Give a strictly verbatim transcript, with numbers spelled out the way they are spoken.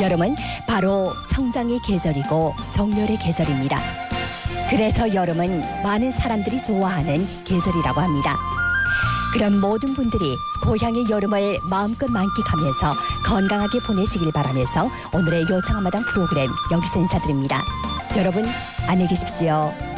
여름은 바로 성장의 계절이고 정열의 계절입니다. 그래서 여름은 많은 사람들이 좋아하는 계절이라고 합니다. 그런 모든 분들이 고향의 여름을 마음껏 만끽하면서 건강하게 보내시길 바라면서 오늘의 요청 한마당 프로그램 여기서 인사드립니다. 여러분 안녕히 계십시오.